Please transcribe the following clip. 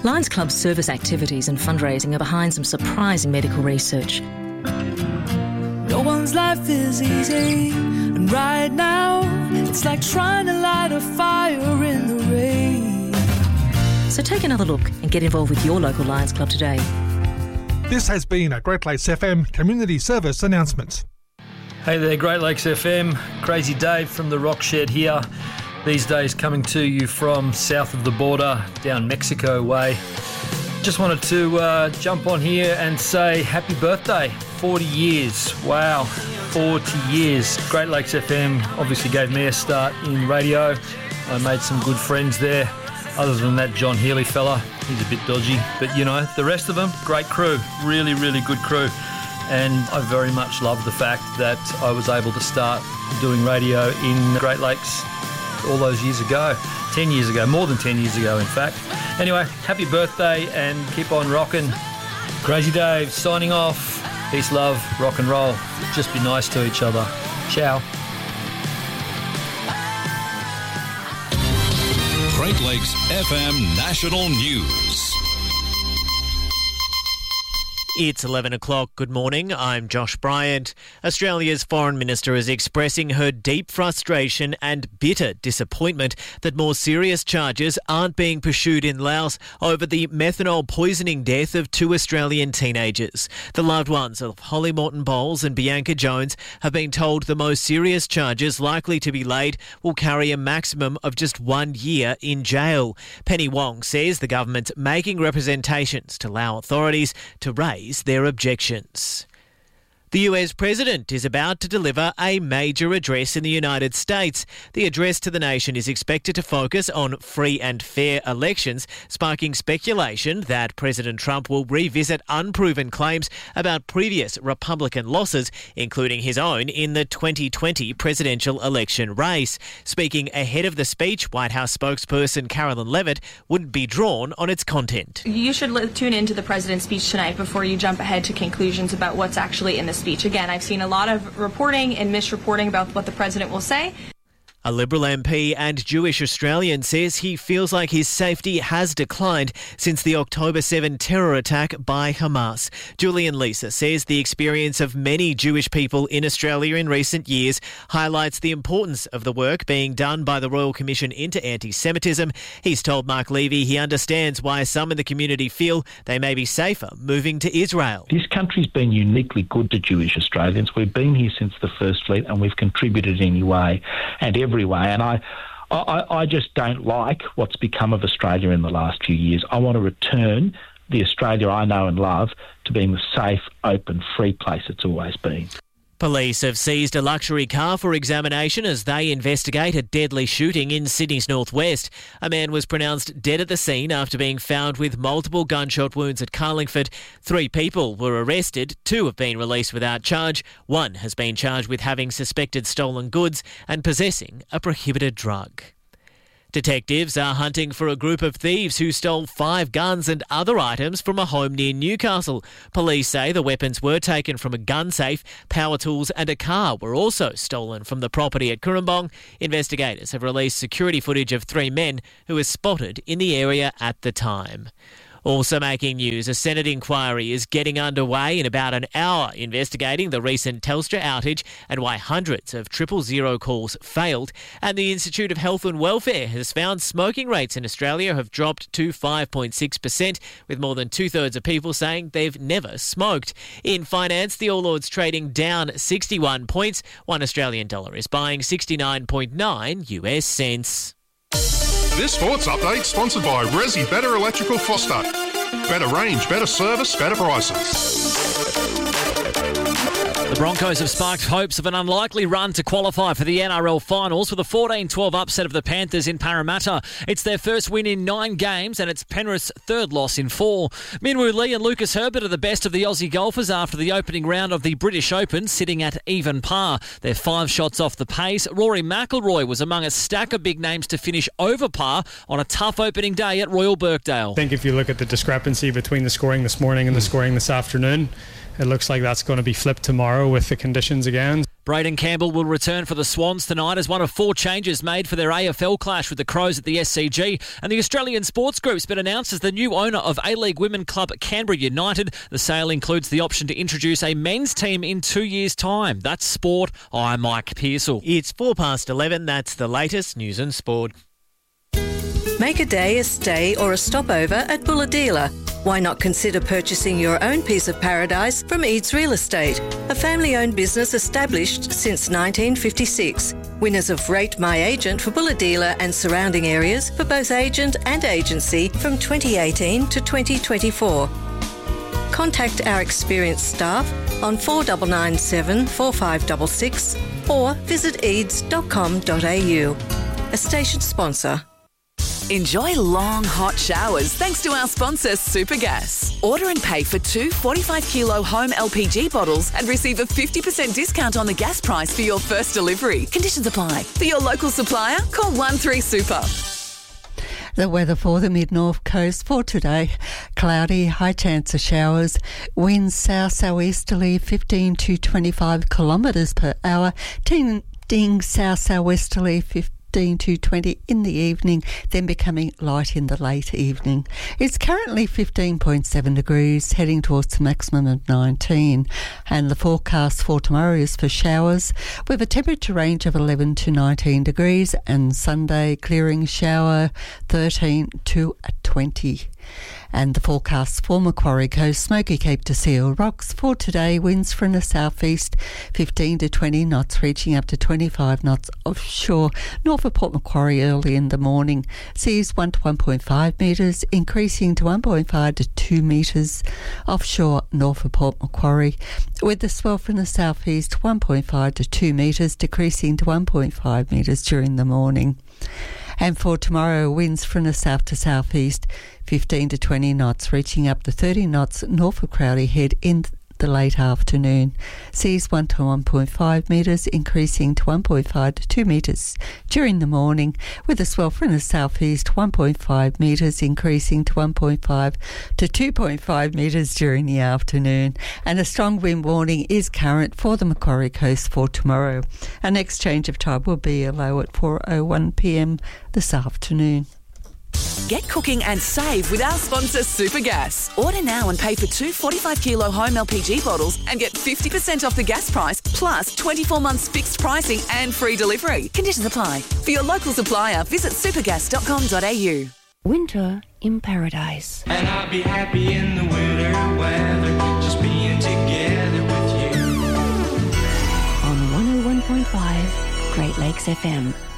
Lions Club's service activities and fundraising are behind some surprising medical research. No one's life is easy, and right now it's like trying to light a fire in the rain. So take another look and get involved with your local Lions Club today. This has been a Great Lakes FM Community Service announcement. Hey there, Great Lakes FM. Crazy Dave from the Rock Shed here. These days coming to you from south of the border, down Mexico way. Just wanted to jump on here and say happy birthday. 40 years. Wow, 40 years. Great Lakes FM obviously gave me a start in radio. I made some good friends there. Other than that John Healy fella, he's a bit dodgy. But, you know, the rest of them, great crew. Really, really good crew. And I very much love the fact that I was able to start doing radio in Great Lakes all those years ago. 10 years ago, more than 10 years ago, in fact. Anyway, happy birthday and keep on rocking. Crazy Dave signing off. Peace, love, rock and roll. Just be nice to each other. Ciao. Great Lakes FM National News. It's 11 o'clock. Good morning. I'm Josh Bryant. Australia's Foreign Minister is expressing her deep frustration and bitter disappointment that more serious charges aren't being pursued in Laos over the methanol poisoning death of 2 Australian teenagers. The loved ones of Holly Morton Bowles and Bianca Jones have been told the most serious charges likely to be laid will carry a maximum of just 1 year in jail. Penny Wong says the government's making representations to Lao authorities to raise their objections. The US President is about to deliver a major address in the United States. The address to the nation is expected to focus on free and fair elections, sparking speculation that President Trump will revisit unproven claims about previous Republican losses, including his own in the 2020 presidential election race. Speaking ahead of the speech, White House spokesperson Carolyn Levitt wouldn't be drawn on its content. You should tune into the president's speech tonight before you jump ahead to conclusions about what's actually in the speech. Again, I've seen a lot of reporting and misreporting about what the president will say. A Liberal MP and Jewish Australian says he feels like his safety has declined since the October 7 terror attack by Hamas. Julian Lisa says the experience of many Jewish people in Australia in recent years highlights the importance of the work being done by the Royal Commission into Anti-Semitism. He's told Mark Levy he understands why some in the community feel they may be safer moving to Israel. This country's been uniquely good to Jewish Australians. We've been here since the First Fleet and we've contributed anyway and every way, and I just don't like what's become of Australia in the last few years. I want to return the Australia I know and love to being the safe, open, free place it's always been. Police have seized a luxury car for examination as they investigate a deadly shooting in Sydney's northwest. A man was pronounced dead at the scene after being found with multiple gunshot wounds at Carlingford. 3 people were arrested, 2 have been released without charge, 1 has been charged with having suspected stolen goods and possessing a prohibited drug. Detectives are hunting for a group of thieves who stole 5 guns and other items from a home near Newcastle. Police say the weapons were taken from a gun safe, power tools and a car were also stolen from the property at Cooranbong. Investigators have released security footage of 3 men who were spotted in the area at the time. Also making news, a Senate inquiry is getting underway in about an hour investigating the recent Telstra outage and why hundreds of 000 calls failed. And the Institute of Health and Welfare has found smoking rates in Australia have dropped to 5.6%, with more than 2/3 of people saying they've never smoked. In finance, the All Ords trading down 61 points. $1 Australian dollar is buying 69.9 US cents. This sports update sponsored by Resi Better Electrical Foster. Better range, better service, better prices. The Broncos have sparked hopes of an unlikely run to qualify for the NRL finals with a 14-12 upset of the Panthers in Parramatta. It's their first win in 9 games and it's Penrith's 3rd loss in 4. Minwoo Lee and Lucas Herbert are the best of the Aussie golfers after the opening round of the British Open, sitting at even par. They're 5 shots off the pace. Rory McIlroy was among a stack of big names to finish over par on a tough opening day at Royal Birkdale. I think if you look at the discrepancy between the scoring this morning and the scoring this afternoon, it looks like that's going to be flipped tomorrow with the conditions again. Braden Campbell will return for the Swans tonight as one of 4 changes made for their AFL clash with the Crows at the SCG. And the Australian Sports Group's been announced as the new owner of A-League women club Canberra United. The sale includes the option to introduce a men's team in 2 years' time. That's sport. I'm Mike Pearsall. It's 11:04. That's the latest news and sport. Make a day, a stay or a stopover at Bulahdelah. Why not consider purchasing your own piece of paradise from Eads Real Estate, a family-owned business established since 1956. Winners of Rate My Agent for Bulahdelah and surrounding areas for both agent and agency from 2018 to 2024. Contact our experienced staff on 4997 4566 or visit eads.com.au. A station sponsor. Enjoy long, hot showers thanks to our sponsor, Supergas. Order and pay for 2 45-kilo home LPG bottles and receive a 50% discount on the gas price for your first delivery. Conditions apply. For your local supplier, call 13-SUPER. The weather for the mid-north coast for today: cloudy, high chance of showers, winds south-southeasterly 15 to 25 kilometres per hour, tending south-southwesterly 15 to 20 in the evening, then becoming light in the late evening. It's currently 15.7 degrees, heading towards the maximum of 19. And the forecast for tomorrow is for showers with a temperature range of 11 to 19 degrees, and Sunday clearing shower 13 to 20. And the forecast for Macquarie Coast, Smoky Cape to Seal Rocks for today: winds from the southeast 15 to 20 knots, reaching up to 25 knots offshore north of Port Macquarie early in the morning. Seas 1 to 1.5 metres, increasing to 1.5 to 2 metres offshore north of Port Macquarie, with the swell from the southeast 1.5 to 2 metres, decreasing to 1.5 metres during the morning. And for tomorrow, winds from the south to southeast 15 to 20 knots, reaching up to 30 knots north of Crowley Head in the late afternoon. Seas 1 to 1.5 metres, increasing to 1.5 to 2 metres during the morning, with a swell from the southeast 1.5 metres, increasing to 1.5 to 2.5 metres during the afternoon. And a strong wind warning is current for the Macquarie Coast for tomorrow. Our next change of time will be a low at 4:01 p.m. this afternoon. Get cooking and save with our sponsor, Supergas. Order now and pay for 2 45-kilo home LPG bottles and get 50% off the gas price, plus 24 months fixed pricing and free delivery. Conditions apply. For your local supplier, visit supergas.com.au. Winter in paradise. And I'll be happy in the winter weather, just being together with you. On 101.5 Great Lakes FM.